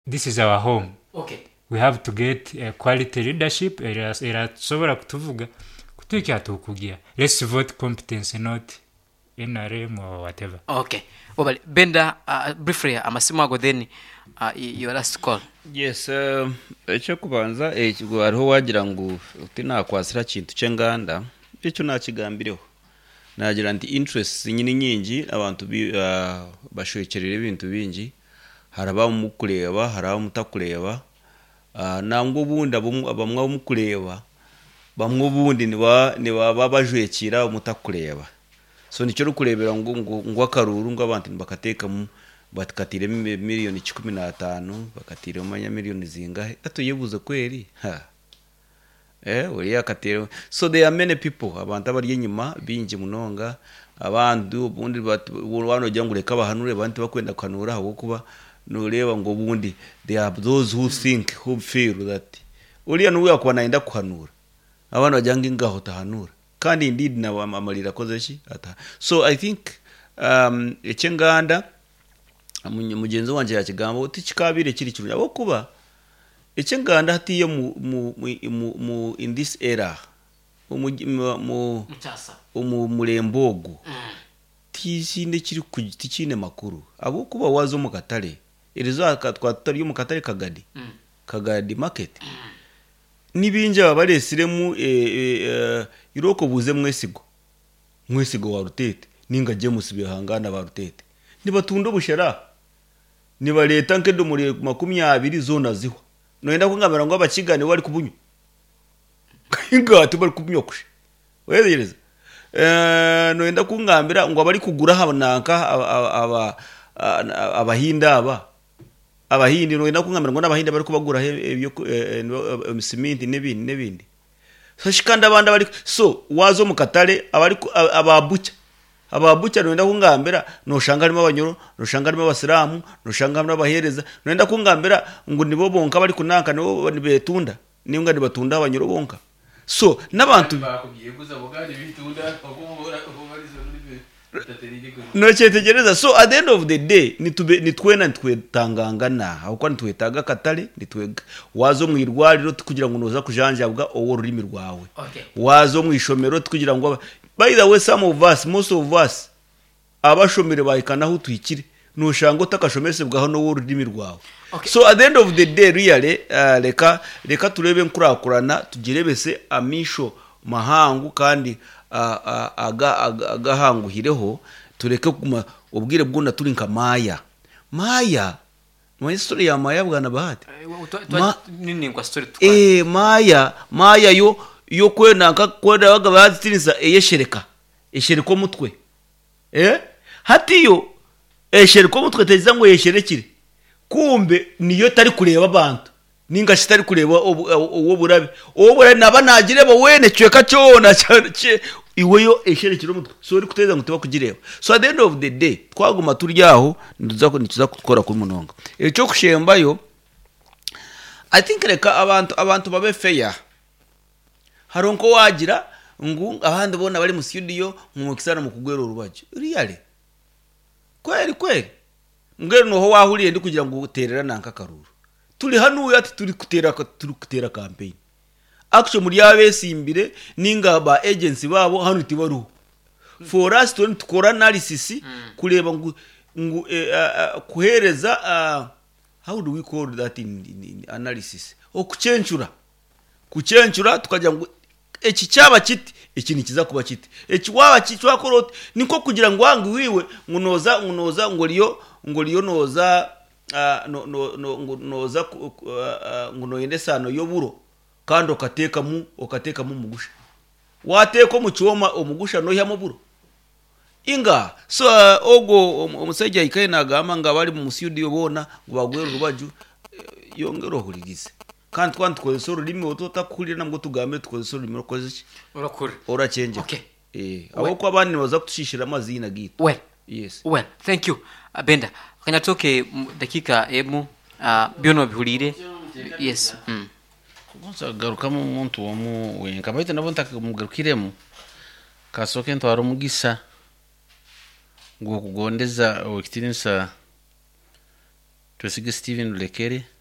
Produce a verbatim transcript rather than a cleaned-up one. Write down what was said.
this is our home. Okay. We have to get a quality leadership. Irasobora kutuvuga kutukia tukugia. Let's vote competence, not N R M or whatever. Okay. Well, Benda, uh, briefly, amasimo ago then uh, your last call. Yes, um, echo kubanza ekigo ariho wagira ngo utina kwasira kintu cyenganda echo nakigambireho nagira nti interest nyini nyingi abantu uh, bashokerera ibintu bingi haraba mu kureba haraba mutakureba uh, nango bunda abamwe mu kureba bamwe bundi ni ba ni baba bajwekira mutakureba so nicyo rukurebera ngo ngo akaruru ngo abantu bakateka mu batkatire miliyoni kumi na tano bakatire mu miliyoni zingahe atuyebuze kweri ha eh uri akatire. So there are many people abantu abari nyuma bingi munonga abandu bundi wano jangureka bahanure abantu bakwenda kanura aho kuba nureba ngo bundi they are those who think who feel that uri anu yakwa naenda kuhanura abantu bajanga ingaho tahanura kandi indeed na amalira kozeshi ata. So I think um ekenganda mugenzi wanje yakigambo tikikabire kiri kirunya bo kuba ekenganda hatiye mu mu mu in this era mu mu mu mulembogo tisinde kiri kutikine makuru abo kuba wazo mu katale irizo akatwatari mu katale kagadi kagadi market nibinje babaresiremu iroko buze mwesigo mwesigo wa rutete ninga James bihangana ba rutete nibatunda bushara niba leta nkedo muri makumyabiri zona ziho noenda kungamera ngo abakigane wari kubunyu ingati bari kubunyokusha wezereza eh noenda kungambira ngo abari kugura habonanka aba abahinda aba abahindi noenda kungamira ngo n'abahinda bari kubagura ebyo cement nebindi nebindi so shikanda abandi bari so wazo mu katale abari ababucha ababucha noenda kungambira no shangarimo abanyoro no shangarimo abasilamu no shangarimo abahereza noenda kungambira ngo nibo bonka bari kunanka nibo betunda ninga nibatunda abanyoro bonka. So nabantu bakugiye kuza bugari bitunda bakubura kubarizo no chetegereza. So at the end of the day nitube nitwena nitwetangangana aho kwa nitwetaga katale nitwega wazo mwirwariro tukugira ngo noza kujanjabwa owo rurimi rwawe. Okay. Wazo mwishomero tukugira ngo by the way some of us most of us abashomere bayikana hu twikire no shango takashomese bwaho no wo rurimi rwawe. Okay. So at the end of the day really uh, leka leka turebe nkurakurana tugirebese amisho mahangu kandi aga agahanguhireho tureke kuma ubwire bwunda turi nka maya maya no story ya maya bwana bahati nini kwa story tukwa eh maya maya yo yo kwena nka kwenda baga bazitinisa eyeshereka eshereko mutwe eh hatiyo eshereko mutwe teza ngo yesherekire kumbe niyo tari kureba abantu ninga shitari kureba uwo burabe uwo burabe naba nagireba wene cyeka cyona cyane iweyo esherekiro mutwe so uri kuteza ngo tuba kugireba. So at the end of the day twaguma turyaho nduza ko nituza gukora kuri munonga eco kushembayo. I think reka abantu abantu babe fair haronko wagira ngo abandi bona bari mu studio mu kisana mu kugwera urubaje really kweri kweri ngero no ho wahuriye ndi kugira ngo uterera nanka karuru turi hanu yati turi kutera turi kutera campaign action muri abesimbire ninga ba agency babo hanu tibaru for us to tukora analysis mm. kureba ngo ngo eh, uh, kuhereza uh, how do we call that in, in, in analysis o kucenchura kucenchura tukaja ngo eki cyaba kiti iki nikiza kuba kiti eki waba kitwa korot niko kugira ngo wangu wiwe ngunoza ngunoza ngo liyo ngo liyo noza uh, no no no noza uh, ngo noyende sano yoburo kandi okateka mu okateka mu mugusha wateko mu cyoma omugusha no yamuburo inga. So uh, ogo omusajja ikaye nagama nga bali mu studio bona ngo bagwera rubaju yongero hurigize kandi twantu ko soro limi ototakulira namgo tugambe tukoze soro limi okoze iki urakure ora change. Okay. Eh abo kwa bani baza kutushishira amazina gitu. Well. Yes. Well, thank you. Uh, Benda kanya toke dakika emu uh, byono bihurire. Yes. Mm. Kubanza garuka mu muntu wo mu wenka bayite nabo ntaka mugarukiremo kasoke ntwaro mugisa ngo kugondeza experience twesige Steven Lekere